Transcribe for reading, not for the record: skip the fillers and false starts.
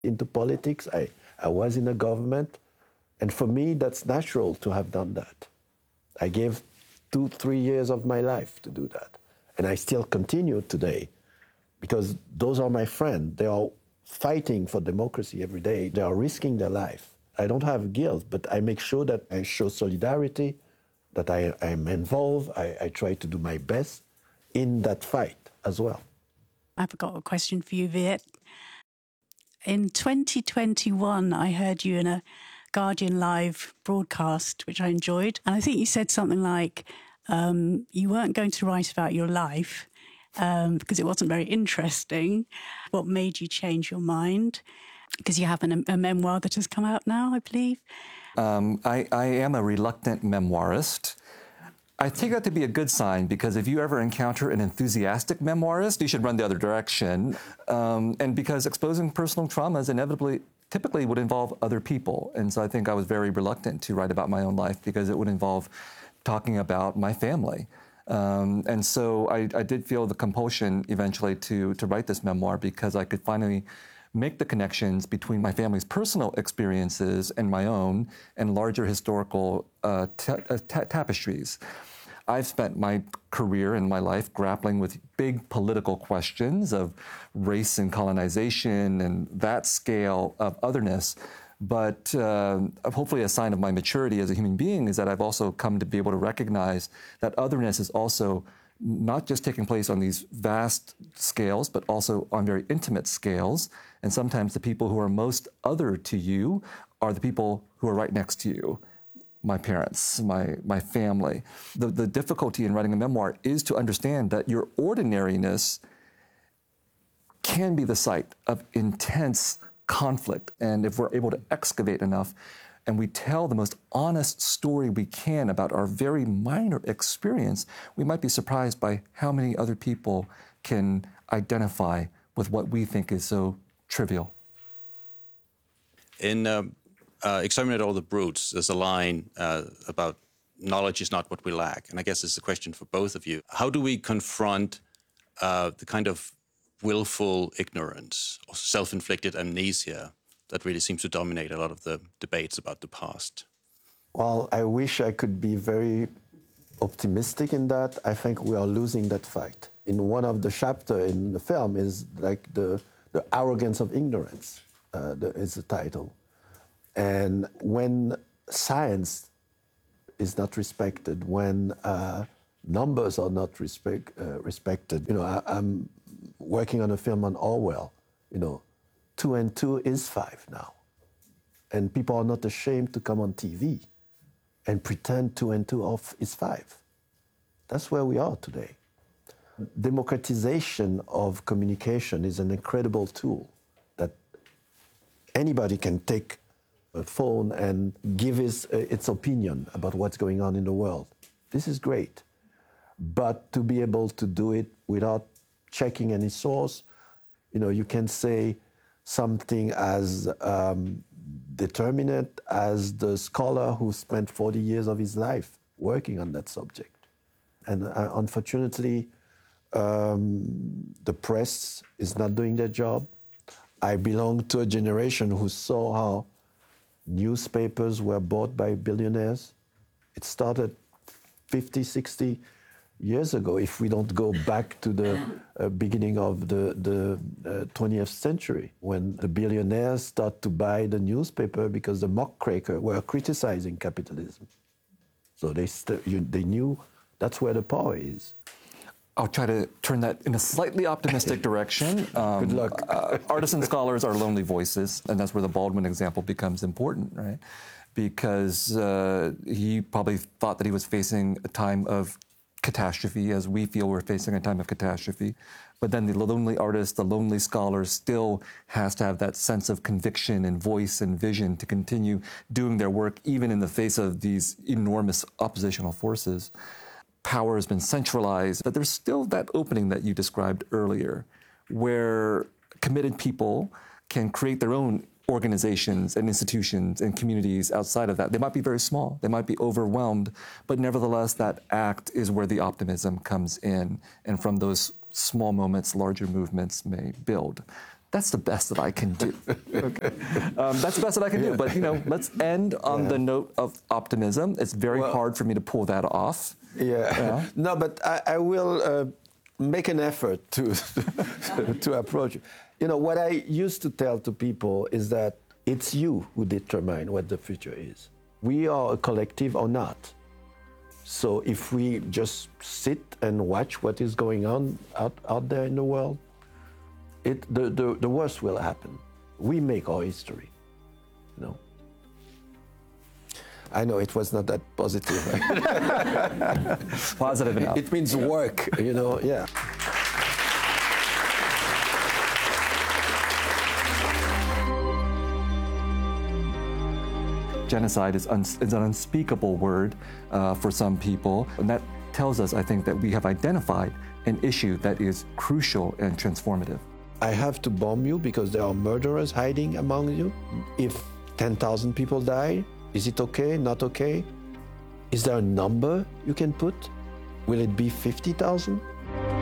into politics. I was in a government. And for me, that's natural to have done that. I gave 2-3 years of my life to do that. And I still continue today because those are my friends. They are fighting for democracy every day. They are risking their life. I don't have guilt, but I make sure that I show solidarity, that I'm involved. I try to do my best in that fight as well. I've got a question for you, Viet. In 2021, I heard you in a Guardian Live broadcast, which I enjoyed. And I think you said something like, you weren't going to write about your life because it wasn't very interesting. What made you change your mind? Because you have a memoir that has come out now, I believe. I am a reluctant memoirist. I take that to be a good sign because if you ever encounter an enthusiastic memoirist, you should run the other direction. And because exposing personal traumas typically would involve other people. And so I think I was very reluctant to write about my own life because it would involve talking about my family. And so I did feel the compulsion eventually to write this memoir because I could finally make the connections between my family's personal experiences and my own and larger historical tapestries. I've spent my career and my life grappling with big political questions of race and colonization and that scale of otherness. But hopefully a sign of my maturity as a human being is that I've also come to be able to recognize that otherness is also not just taking place on these vast scales, but also on very intimate scales. And sometimes the people who are most other to you are the people who are right next to you. My parents, my family. The difficulty in writing a memoir is to understand that your ordinariness can be the site of intense conflict. And if we're able to excavate enough and we tell the most honest story we can about our very minor experience, we might be surprised by how many other people can identify with what we think is so trivial. In Exterminate All the Brutes, there's a line about knowledge is not what we lack. And I guess it's a question for both of you. How do we confront the kind of willful ignorance or self-inflicted amnesia that really seems to dominate a lot of the debates about the past? Well, I wish I could be very optimistic in that. I think we are losing that fight. In one of the chapters in the film is like the arrogance of ignorance is the title. And when science is not respected, when numbers are not respected, I'm working on a film on Orwell, 2 and 2 is 5 now. And people are not ashamed to come on TV and pretend 2 and 2 is 5. That's where we are today. Democratization of communication is an incredible tool that anybody can take a phone and give its opinion about what's going on in the world. This is great. But to be able to do it without checking any source, you can say something as determinate as the scholar who spent 40 years of his life working on that subject. And unfortunately, the press is not doing their job. I belong to a generation who saw how newspapers were bought by billionaires. It started 50, 60 years ago, if we don't go back to the beginning of the 20th century, when the billionaires start to buy the newspaper because the muckraker were criticizing capitalism. So they knew that's where the power is. I'll try to turn that in a slightly optimistic direction. Good luck. Artisan scholars are lonely voices, and that's where the Baldwin example becomes important, right? Because he probably thought that he was facing a time of catastrophe, as we feel we're facing a time of catastrophe. But then the lonely artist, the lonely scholar still has to have that sense of conviction and voice and vision to continue doing their work, even in the face of these enormous oppositional forces. Power has been centralized, but there's still that opening that you described earlier, where committed people can create their own organizations and institutions and communities outside of that. They might be very small, they might be overwhelmed, but nevertheless, that act is where the optimism comes in. And from those small moments, larger movements may build. That's the best that I can do. Okay. That's the best that I can do. But, let's end on the note of optimism. It's very hard for me to pull that off. Yeah. No, but I will make an effort to approach it. What I used to tell to people is that it's you who determine what the future is. We are a collective or not. So if we just sit and watch what is going on out there in the world, the worst will happen. We make our history, I know it was not that positive. Positive enough. It means work, yeah. Genocide is an unspeakable word for some people, and that tells us, I think, that we have identified an issue that is crucial and transformative. I have to bomb you because there are murderers hiding among you. If 10,000 people die, is it okay, not okay? Is there a number you can put? Will it be 50,000?